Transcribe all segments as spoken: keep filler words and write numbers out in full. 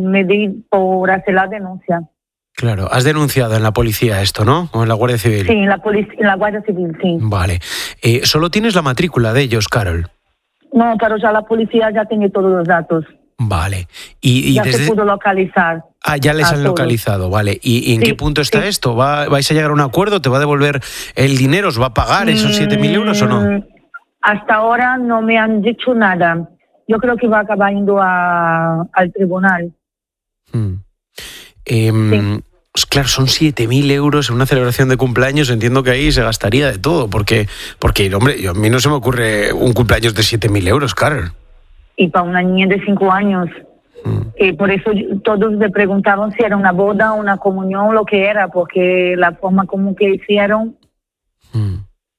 me di por hacer la denuncia. Claro, has denunciado en la policía esto, ¿no? ¿O en la Guardia Civil? Sí, en la, polic- en la Guardia Civil, sí. Vale. Eh, ¿Solo tienes la matrícula de ellos, Carol? No, pero ya la policía ya tiene todos los datos. Vale. Y, y ya desde... se pudo localizar. Ah, ya les han todos. localizado, vale. ¿Y, y en sí, qué punto está sí. esto? ¿Va, ¿Vais a llegar a un acuerdo? ¿Te va a devolver el dinero? ¿Os va a pagar esos siete mil euros o no? Hasta ahora no me han dicho nada. Yo creo que va a acabar yendo a, al tribunal. Hmm. Eh, sí. Pues claro, son siete mil euros en una celebración de cumpleaños. Entiendo que ahí se gastaría de todo, porque, porque hombre, yo, a mí no se me ocurre un cumpleaños de siete mil euros, Carol. Y para una niña de cinco años. Mm. Y por eso todos me preguntaban si era una boda, una comunión, lo que era, porque la forma como que hicieron. Mm.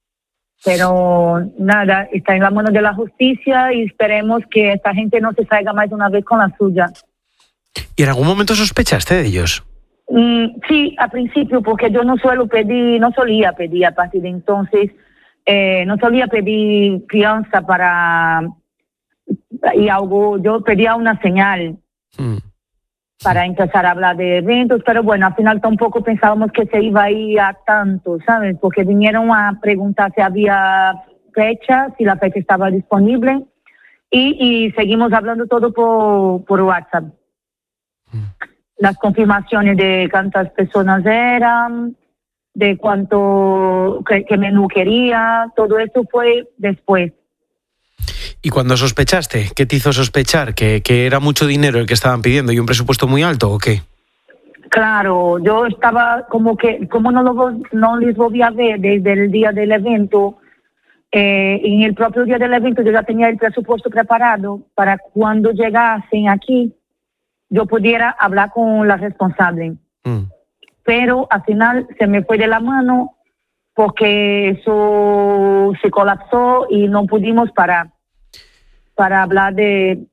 Pero nada, está en la mano de la justicia y esperemos que esta gente no se salga más de una vez con la suya. ¿Y en algún momento sospechaste de ellos? Mm, sí, al principio, porque yo no suelo pedir, no solía pedir a partir de entonces, eh, no solía pedir fianza para, y algo, yo pedía una señal mm. para empezar a hablar de eventos, pero bueno, al final tampoco pensábamos que se iba a ir a tanto, ¿sabes? Porque vinieron a preguntar si había fecha, si la fecha estaba disponible, y, y seguimos hablando todo por, por WhatsApp. Mm. Las confirmaciones de cuántas personas eran, de cuánto, qué, qué menú quería, todo eso fue después. ¿Y cuando sospechaste? ¿Qué te hizo sospechar? ¿Que, que era mucho dinero el que estaban pidiendo y un presupuesto muy alto o qué? Claro, yo estaba como que, como no, lo, no les volví a ver desde el día del evento, eh, en el propio día del evento yo ya tenía el presupuesto preparado para cuando llegasen aquí, yo pudiera hablar con la responsable. Mm. Pero al final se me fue de la mano porque eso se colapsó y no pudimos parar para hablar de,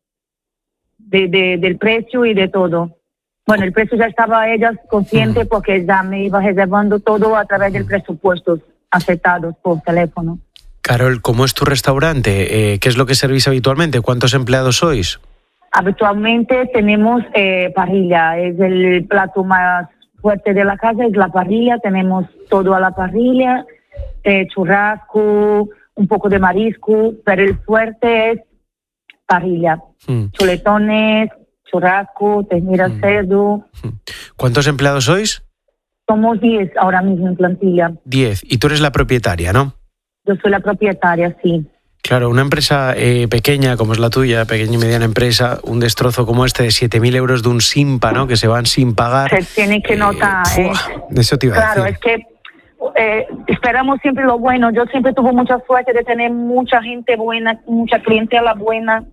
de, de del precio y de todo. Bueno, el precio ya estaba ella consciente mm. porque ya me iba reservando todo a través del presupuesto aceptados por teléfono. Carol, ¿cómo es tu restaurante? Eh, ¿Qué es lo que servís habitualmente? ¿Cuántos empleados sois? Habitualmente tenemos eh, parrilla, es el plato más fuerte de la casa, es la parrilla, tenemos todo a la parrilla, eh, churrasco, un poco de marisco, pero el fuerte es parrilla, mm. chuletones, churrasco, ternera, mm. cerdo. ¿Cuántos empleados sois? Somos diez ahora mismo en plantilla. Diez, y tú eres la propietaria, ¿no? Yo soy la propietaria, sí. Claro, una empresa eh, pequeña como es la tuya, pequeña y mediana empresa, un destrozo como este de siete mil euros de un SIMPA, ¿no? Que se van sin pagar. Se tiene que notar. Eh, eh. Eso te iba claro, a decir. es que eh, esperamos siempre lo bueno. Yo siempre tuve mucha suerte de tener mucha gente buena, mucha clientela buena.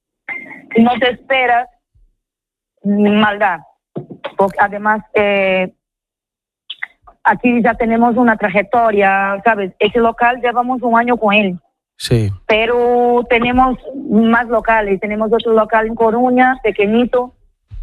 No te esperas maldad. Porque además, eh, aquí ya tenemos una trayectoria, ¿sabes? Ese local llevamos un año con él. Sí. Pero tenemos más locales, tenemos otro local en Coruña, pequeñito,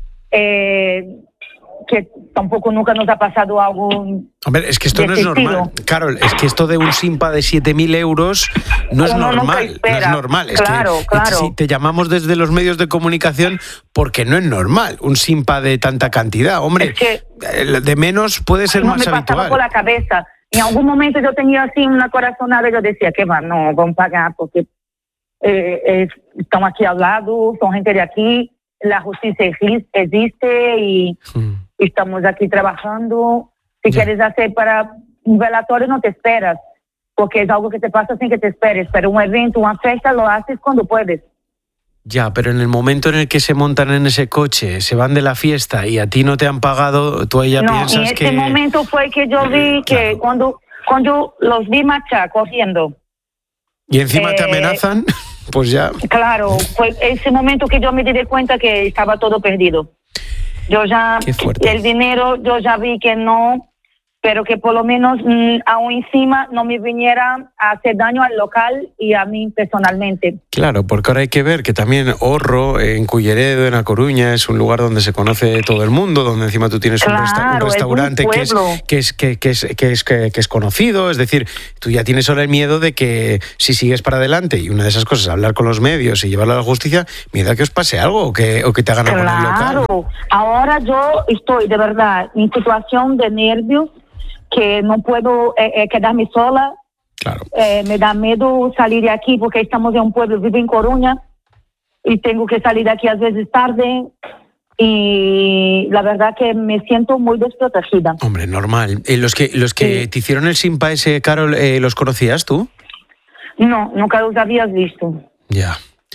eh, que tampoco nunca nos ha pasado algo. Hombre, es que esto no es normal. Carol, es que esto de un SIMPA de siete mil euros no es Uno normal. No es normal. Es claro, que, claro. Si te llamamos desde los medios de comunicación porque no es normal un SIMPA de tanta cantidad. Hombre, es que de menos puede ser no más me habitual. Pasaba por la cabeza. En algún momento yo tenía así una corazonada y yo decía que va, no, vamos a pagar porque eh, eh, están aquí al lado, son gente de aquí, la justicia existe y hmm. estamos aquí trabajando. Si yeah. quieres hacer para un velatorio no te esperas, porque es algo que te pasa sin que te esperes, pero un evento, una fiesta lo haces cuando puedes. Ya, pero en el momento en el que se montan en ese coche, se van de la fiesta y a ti no te han pagado, tú ahí ya no, piensas que... No, en ese momento fue que yo vi que claro. cuando, cuando los vi marchar corriendo... Y encima eh, te amenazan, pues ya... Claro, fue ese momento que yo me di cuenta que estaba todo perdido. Yo ya... Qué fuerte. El dinero, yo ya vi que no... pero que por lo menos mmm, aún encima no me viniera a hacer daño al local y a mí personalmente. Claro, porque ahora hay que ver que también Horro, en Culleredo, en A Coruña, es un lugar donde se conoce todo el mundo, donde encima tú tienes claro, un, resta- un restaurante es un que, es, que, es, que, que, es, que, es, que, que es conocido, es decir, tú ya tienes ahora el miedo de que si sigues para adelante y una de esas cosas es hablar con los medios y llevarlo a la justicia, miedo a que os pase algo o que, o que te hagan algo claro. en el local. Claro, ahora yo estoy de verdad en situación de nervios, que no puedo eh, eh, quedarme sola. Claro. Eh, me da miedo salir de aquí porque estamos en un pueblo, vivo en Coruña y tengo que salir de aquí a veces tarde y la verdad que me siento muy desprotegida. Hombre, normal. Eh, ¿Los que, los que sí. te hicieron el Simpa ese, Carol, eh, los conocías tú? No, nunca los habías visto. Ya.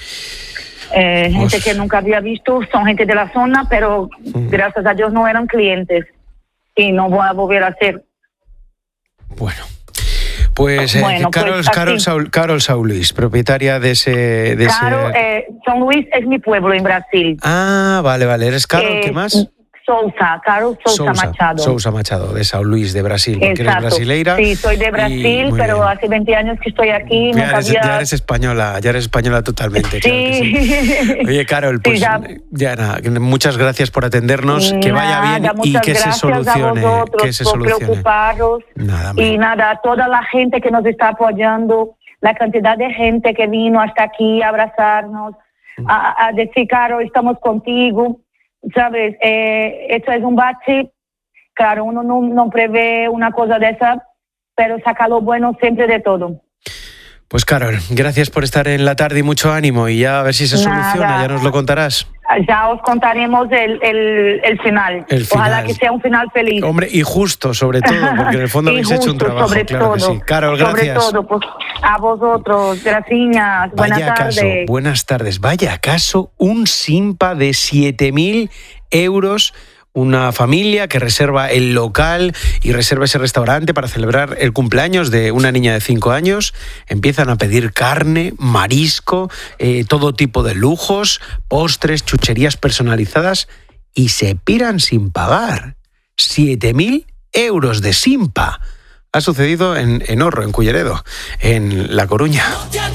Eh, gente que nunca había visto, son gente de la zona, pero mm. gracias a Dios no eran clientes y no voy a volver a ser. Bueno, pues, eh, bueno, Carol, pues Carol, Saul, Carol Saulis, propietaria de ese... De claro, ese... Eh, São Luís es mi pueblo en Brasil. Ah, vale, vale. ¿Eres Carol? Eh, ¿Qué más? Sousa, Carol Sousa, Sousa Machado. Sousa Machado, de São Luís, de Brasil, porque exacto. eres brasileira. Sí, soy de Brasil, pero bien. Hace veinte años que estoy aquí. Ya, nunca eres, había... ya eres española, ya eres española totalmente. Sí. Claro que sí. Oye, Carol, pues sí, ya... ya nada, muchas gracias por atendernos, que vaya nada, bien y que se solucione. A vosotros que se por solucione. preocuparos. Nada, y nada, a toda la gente que nos está apoyando, la cantidad de gente que vino hasta aquí a abrazarnos, mm. a, a decir, Carol, estamos contigo. Sabes, eh, esto es un bache, claro, uno no, no prevé una cosa de esa, pero saca lo bueno siempre de todo. Pues Carol, gracias por estar en la tarde y mucho ánimo y ya a ver si se Nada. soluciona, ya nos lo contarás. Ya os contaremos el, el, el, final. el final. Ojalá que sea un final feliz. Hombre, y justo, sobre todo, porque en el fondo habéis justo, hecho un trabajo, sobre claro todo, que sí. Carol, gracias. Sobre todo, pues, a vosotros, gracias, buenas Vaya tardes. Caso, buenas tardes. Vaya acaso un Simpa de siete mil euros, una familia que reserva el local y reserva ese restaurante para celebrar el cumpleaños de una niña de cinco años. Empiezan a pedir carne, marisco, eh, todo tipo de lujos, postres, chucherías personalizadas y se piran sin pagar. siete mil euros de Simpa. Ha sucedido en, en Horro, en Culleredo, en La Coruña.